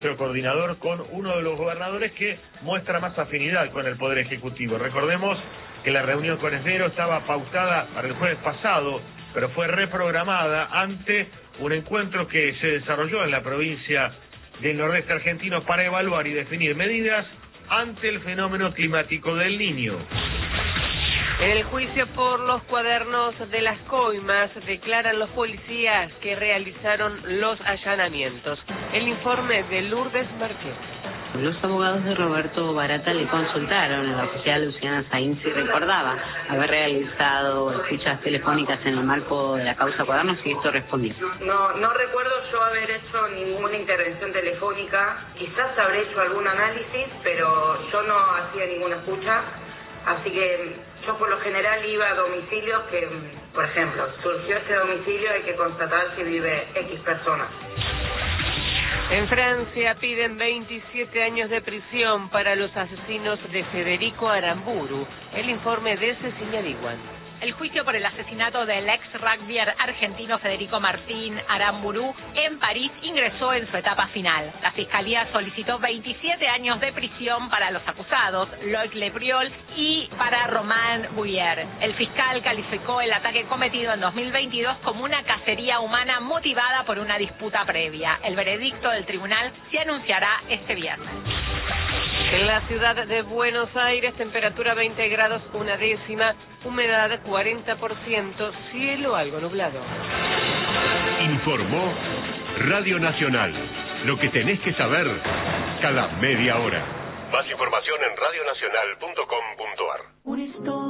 coordinador con uno de los gobernadores que muestra más afinidad con el Poder Ejecutivo. Recordemos que la reunión con Esmero estaba pautada para el jueves pasado, pero fue reprogramada ante un encuentro que se desarrolló en la provincia del nordeste argentino para evaluar y definir medidas ante el fenómeno climático del Niño. En el juicio por los cuadernos de las coimas, declaran los policías que realizaron los allanamientos. El informe de Lourdes Marqués. Los abogados de Roberto Barata le consultaron a la oficial Luciana Sainz si recordaba haber realizado escuchas telefónicas en el marco de la causa Cuadernos, y esto respondió. No recuerdo yo haber hecho ninguna intervención telefónica. Quizás habré hecho algún análisis, pero yo no hacía ninguna escucha. Así que yo por lo general iba a domicilios que, por ejemplo, surgió este domicilio, hay que constatar si vive X personas. En Francia piden 27 años de prisión para los asesinos de Federico Aramburu. El informe de Cecilia Diguan. El juicio por el asesinato del ex rugbyer argentino Federico Martín Aramburu en París ingresó en su etapa final. La Fiscalía solicitó 27 años de prisión para los acusados, Loic Lebriol y para Romain Bouyer. El fiscal calificó el ataque cometido en 2022 como una cacería humana motivada por una disputa previa. El veredicto del tribunal se anunciará este viernes. En la ciudad de Buenos Aires, temperatura 20 grados una décima, humedad 40%, cielo algo nublado. Informó Radio Nacional. Lo que tenés que saber cada media hora. Más información en radionacional.com.ar.